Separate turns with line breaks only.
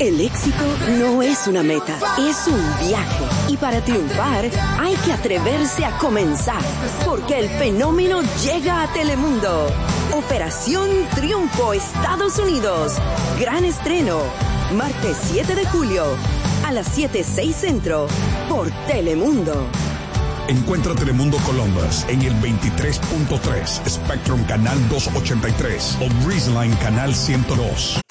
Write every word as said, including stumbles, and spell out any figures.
El éxito no es una meta, es un viaje. Y para triunfar, hay que atreverse a comenzar. Porque el fenómeno llega a Telemundo. Operación Triunfo Estados Unidos. Gran estreno. Martes siete de julio. A las siete seis Centro. Por Telemundo.
Encuentra Telemundo Columbus en el veintitrés punto tres, Spectrum Canal doscientos ochenta y tres o Breezeline Canal ciento dos.